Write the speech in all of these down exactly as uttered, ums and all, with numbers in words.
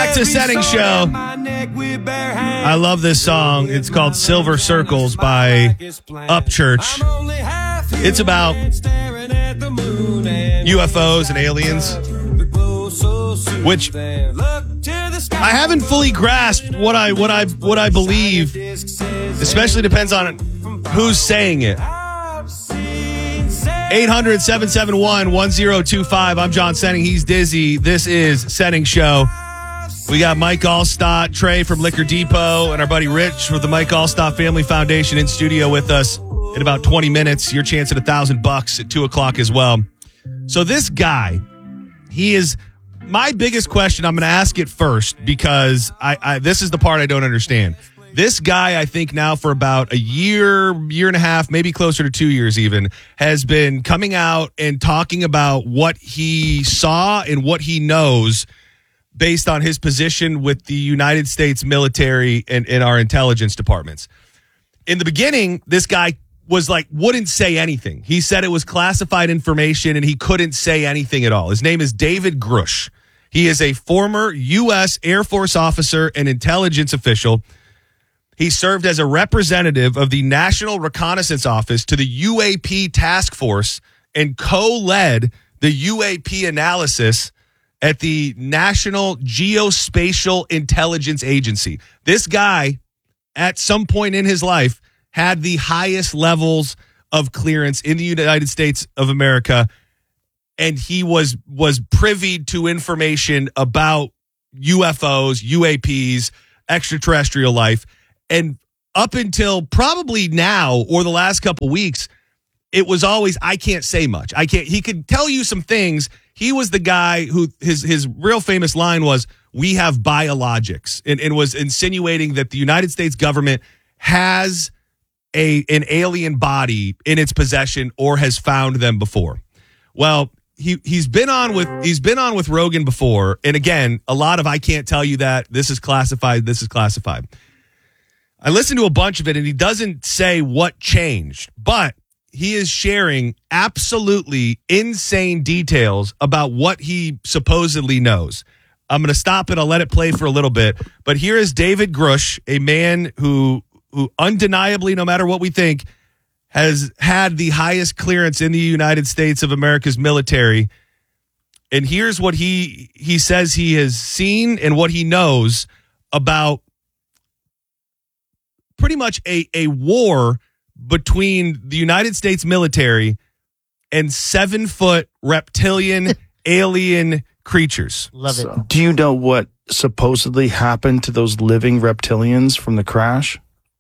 Back to Setting Show. I love this song. It's called Silver Circles by Upchurch. It's about U F Os and aliens, which I haven't fully grasped what I what I what I believe. Especially depends on who's saying it. eight hundred, seven seven one, one zero two five. I'm John Senning. He's Dizzy. This is Setting Show. We got Mike Allstott, Trey from Liquor Depot, and our buddy Rich from the Mike Allstott Family Foundation in studio with us in about twenty minutes. Your chance at a thousand bucks at two o'clock as well. So this guy, he is my biggest question. I'm going to ask it first because I, I this is the part I don't understand. This guy, I think now for about a year, year and a half, maybe closer to two years even, has been coming out and talking about what he saw and what he knows based on his position with the United States military and in our intelligence departments. In the beginning, this guy was like, wouldn't say anything. He said it was classified information and he couldn't say anything at all. His name is David Grush. He is a former U S Air Force officer and intelligence official. He served as a representative of the National Reconnaissance Office to the U A P Task Force and co-led the U A P analysis at the National Geospatial Intelligence Agency. This guy, at some point in his life, had the highest levels of clearance in the United States of America, and he was was privy to information about U F Os, U A Ps, extraterrestrial life. And up until probably now or the last couple weeks, it was always, I can't say much. I can't. He could tell you some things. He was the guy who his his real famous line was, "We have biologics," and, and was insinuating that the United States government has a an alien body in its possession or has found them before. Well, he he's been on with he's been on with Rogan before, and again, a lot of I can't tell you that, this is classified, this is classified. I listened to a bunch of it, and he doesn't say what changed, but he is sharing absolutely insane details about what he supposedly knows. I'm going to stop it. I'll let it play for a little bit. But here is David Grush, a man who, who undeniably, no matter what we think, has had the highest clearance in the United States of America's military. And here's what he he says he has seen and what he knows about pretty much a, a war between the United States military and seven-foot reptilian alien creatures. Love it. So, do you know what supposedly happened to those living reptilians from the crash?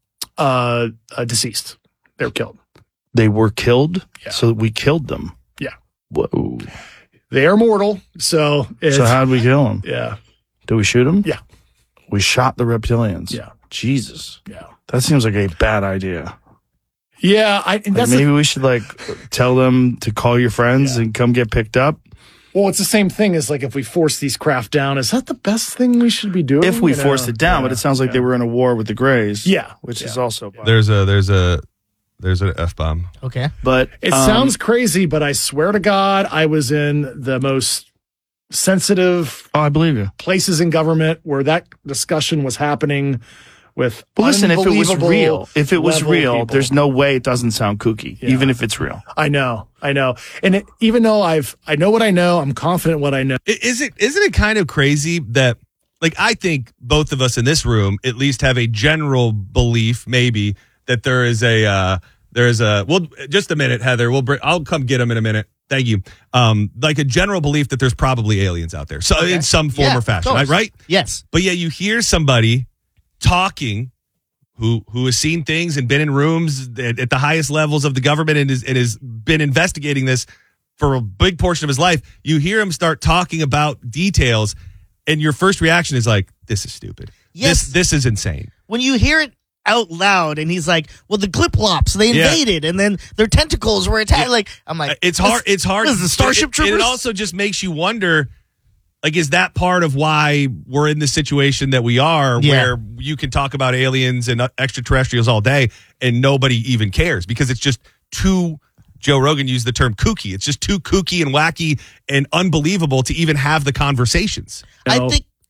Uh, uh deceased. They were killed. They were killed? Yeah. So we killed them? Yeah. Whoa. They are mortal, so... It's, so how'd we kill them? Yeah. Did we shoot them? Yeah. We shot the reptilians? Yeah. Jesus. Yeah. That seems like a bad idea. Yeah, I. And like that's maybe a, we should like tell them to call your friends yeah. and come get picked up. Well, it's the same thing as like if we force these craft down. Is that the best thing we should be doing? If we you forced know? it down, yeah. but it sounds like yeah. they were in a war with the Greys. Yeah, which yeah. is also there's a there's a there's an F bomb. Okay, but it um, sounds crazy. But I swear to God, I was in the most sensitive. Oh, I believe you. Places in government where that discussion was happening. With but listen, if it was real, if it was real, people. There's no way it doesn't sound kooky, yeah. even if it's real. I know, I know, and it, even though I've, I know what I know, I'm confident what I know. Is it? Isn't it kind of crazy that, like, I think both of us in this room at least have a general belief, maybe that there is a, uh, there is a. Well, just a minute, Heather. We'll bring. I'll come get them in a minute. Thank you. Um, like a general belief that there's probably aliens out there, so okay. in some form yeah, or fashion, right? Right? Yes. But yeah, you hear somebody talking who who has seen things and been in rooms at, at the highest levels of the government and, is, and has been investigating this for a big portion of his life. You hear him start talking about details, and your first reaction is like, this is stupid. Yes. This, this is insane. When you hear it out loud and he's like, well, the Gliplops, they invaded yeah. and then their tentacles were attacked. Yeah. Like, I'm like, it's hard. It's hard. This is the Starship it, Troopers. It also just makes you wonder, like, is that part of why we're in the situation that we are, yeah. where you can talk about aliens and extraterrestrials all day and nobody even cares because it's just too, Joe Rogan used the term kooky. It's just too kooky and wacky and unbelievable to even have the conversations. I think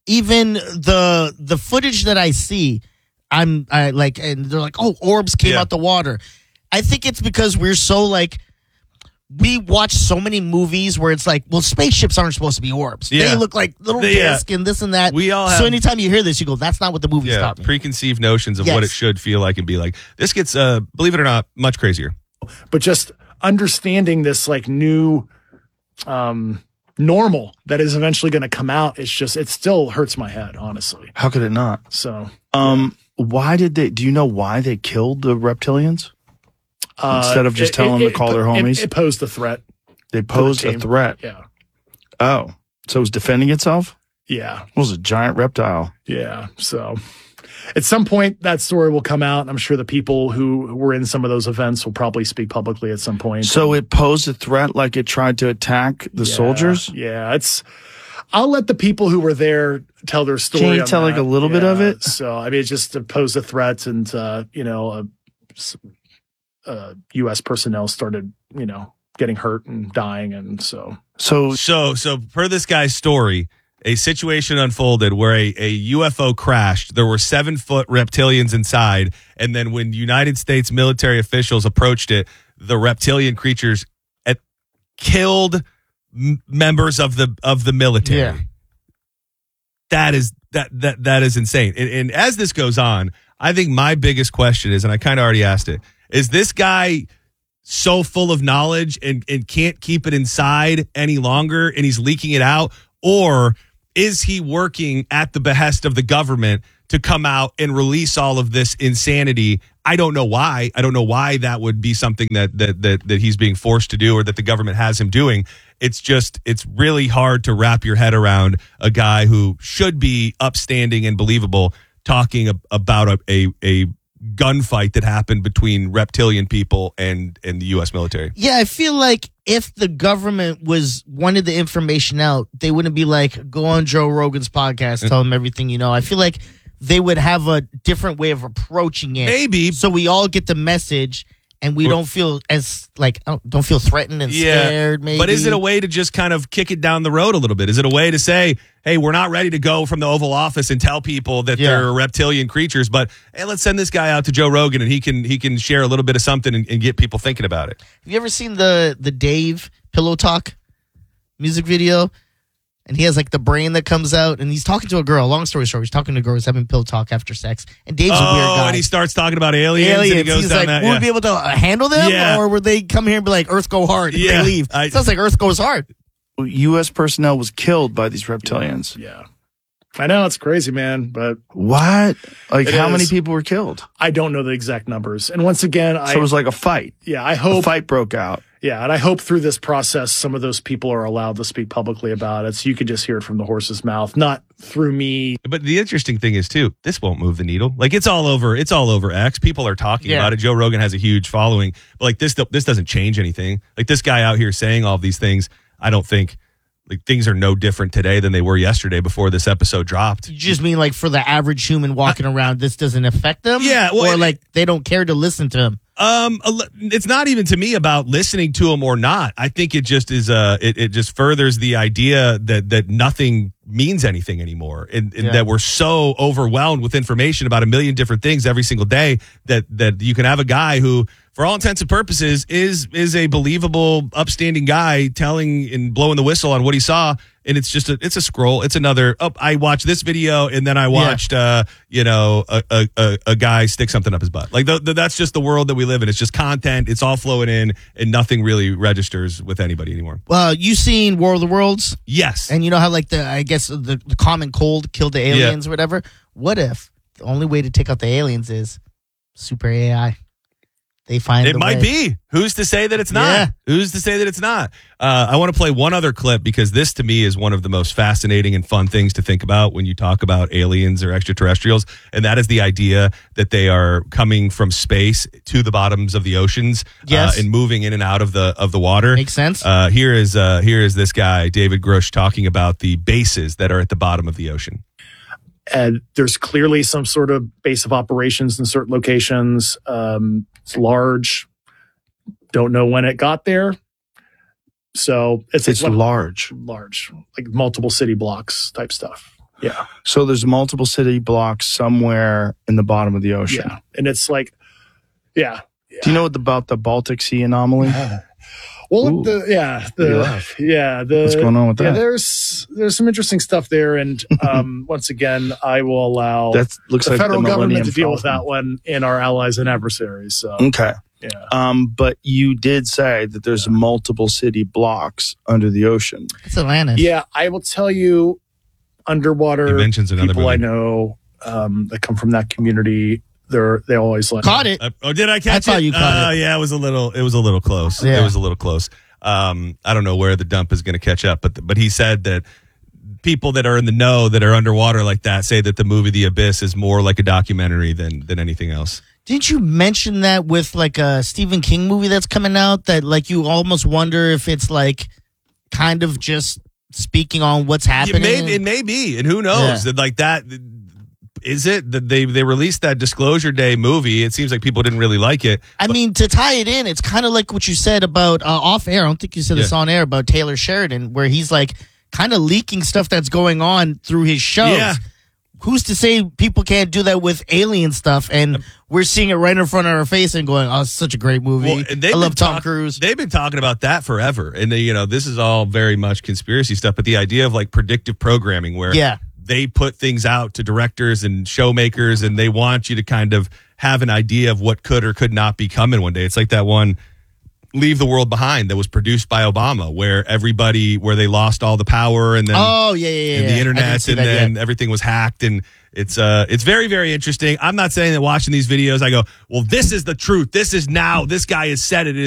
even the the footage that I see, I'm I like, and they're like, oh, orbs came Yeah. out the water. I think it's because we're so like, we watch so many movies where it's like, well, spaceships aren't supposed to be orbs. Yeah. They look like little They- yeah. discs and this and that. We all have- so anytime you hear this, you go, that's not what the movie's Yeah, taught me. preconceived notions of Yes. what it should feel like and be like. This gets, uh, believe it or not, much crazier. But just understanding this like new um, normal that is eventually going to come out, it's just, it still hurts my head, honestly. How could it not? So Um, why did they? Do you know why they killed the reptilians? uh, Instead of just it- telling it- them to call it- their it- homies? It, posed a threat. They posed a team. threat. Yeah. Oh, so it was defending itself? Yeah. It was a giant reptile. Yeah. So at some point that story will come out. I'm sure the people who were in some of those events will probably speak publicly at some point. So it posed a threat, like it tried to attack the Yeah, soldiers. Yeah, it's. I'll let the people who were there tell their story. Can you on tell, like, that. a little bit of Yeah, it? So I mean, it just to pose a threat, and uh, you know, uh, s- uh, U S personnel started, you know, getting hurt and dying, and so So So, so per this guy's story, a situation unfolded where a, a U F O crashed. There were seven foot reptilians inside. And then when United States military officials approached it, the reptilian creatures at, killed m- members of the, of the military. Yeah. That is, that, that, that is insane. And, and as this goes on, I think my biggest question is, and I kind of already asked it, is this guy so full of knowledge and, and can't keep it inside any longer and he's leaking it out? Or is he working at the behest of the government to come out and release all of this insanity? I don't know why. I don't know why that would be something that that that, that he's being forced to do or that the government has him doing. It's just, it's really hard to wrap your head around a guy who should be upstanding and believable talking ab- about a, a, a gunfight that happened between reptilian people and, and the U S military. Yeah, I feel like if the government was wanted the information out, they wouldn't be like, go on Joe Rogan's podcast, tell him everything you know. I feel like they would have a different way of approaching it. Maybe. So we all get the message and we don't feel as like, oh, don't feel threatened and Yeah. scared, maybe. But is it a way to just kind of kick it down the road a little bit? Is it a way to say, hey, we're not ready to go from the Oval Office and tell people that Yeah. they're reptilian creatures, but hey, let's send this guy out to Joe Rogan and he can he can share a little bit of something and, and get people thinking about it. Have you ever seen the the Dave Pillow Talk music video? And he has like the brain that comes out, and he's talking to a girl. Long story short, he's talking to a girl who's having pillow talk after sex. And Dave's a weird Oh, guy. and he starts talking about aliens. And he Aliens. goes He's down like, that, would yeah. we be able to uh, handle them, Yeah. or would they come here and be like, "Earth go hard"? And Yeah. they leave. I- Sounds like Earth goes hard. U S personnel was killed by these reptilians. yeah. I know it's crazy, man, but What? Like, It how is. many people were killed? I don't know the exact numbers. And once again, I So it was like a fight. yeah, I A hope fight broke out. yeah, and I hope through this process some of those people are allowed to speak publicly about it, so you could just hear it from the horse's mouth, not through me. But the interesting thing is too, this won't move the needle. Like it's all over. It's all over X. People are talking Yeah. about it. Joe Rogan has a huge following. But like this, this doesn't change anything. Like this guy out here saying all of these things, I don't think like things are no different today than they were yesterday before this episode dropped. You just mean like for the average human walking around, this doesn't affect them? Yeah, well, or it- like they don't care to listen to him. Um, a li- it's not even to me about listening to him or not. I think it just is. Uh, it, it just furthers the idea that that nothing means anything anymore, and, and Yeah. that we're so overwhelmed with information about a million different things every single day that that you can have a guy who, for all intents and purposes, is is a believable, upstanding guy telling and blowing the whistle on what he saw. And it's just a, it's a scroll. It's another, oh, I watched this video and then I watched, uh, you know, a, a, a, a guy stick something up his butt. Like the, the, that's just the world that we live in. It's just content. It's all flowing in and nothing really registers with anybody anymore. Well, you seen War of the Worlds? Yes. And you know how like the, I guess the, the common cold killed the aliens or whatever? What if the only way to take out the aliens is super A I? They find It a might way. be. Who's to say that it's not? Yeah. Who's to say that it's not? Uh, I want to play one other clip because this to me is one of the most fascinating and fun things to think about when you talk about aliens or extraterrestrials. And that is the idea that they are coming from space to the bottoms of the oceans Yes. uh, and moving in and out of the of the water. Makes sense. Uh, here is uh, here is this guy, David Grush, talking about the bases that are at the bottom of the ocean. And there's clearly some sort of base of operations in certain locations. Um, it's large. Don't know when it got there. So it's It's like one- large. large, like multiple city blocks type stuff. Yeah. So there's multiple city blocks somewhere in the bottom of the ocean. Yeah. And it's like, yeah. Do you know what about the Baltic Sea anomaly? Well, Ooh. the, yeah, You the, laugh. yeah, the, What's going on with yeah, that? there's, there's some interesting stuff there. And, um, once again, I will allow That looks the like federal the government Millennium to deal with Falcon. that one in our allies and adversaries. So, Okay. yeah. Um, but you did say that there's multiple city blocks under the ocean. It's Atlantis. Yeah. I will tell you, underwater He mentions another people movie. I know, um, that come from that community, they're, they always like, Caught it. Uh, oh, did I catch I thought it? you caught uh, it. Yeah, it was a little. It was a little close. Yeah. It was a little close. Um, I don't know where the dump is going to catch up, but but he said that people that are in the know that are underwater like that say that the movie The Abyss is more like a documentary than than anything else. Didn't you mention that with like a Stephen King movie that's coming out that like you almost wonder if it's like kind of just speaking on what's It happening? may, it may be, and who knows? Yeah. That like that is it that they they released that Disclosure Day movie. It seems like people didn't really like it. I mean, to tie it in, it's kind of like what you said about uh, off air. I don't think you said this Yeah. on air about Taylor Sheridan, where he's like kind of leaking stuff that's going on through his shows. Yeah. Who's to say people can't do that with alien stuff? And we're seeing it right in front of our face and going, "Oh, it's such a great movie." Well, and they've I love been Tom talk- Cruise. They've been talking about that forever, and they, you know, this is all very much conspiracy stuff. But the idea of like predictive programming, where Yeah. they put things out to directors and showmakers, and they want you to kind of have an idea of what could or could not be coming one day. It's like that one Leave the World Behind that was produced by Obama, where everybody, where they lost all the power, and then Oh yeah, yeah, yeah. and yeah. the I didn't internet, see and that then yet. everything was hacked, and it's uh, it's very, very interesting. I'm not saying that watching these videos, I go, well, this is the truth. This is now. This guy has said it.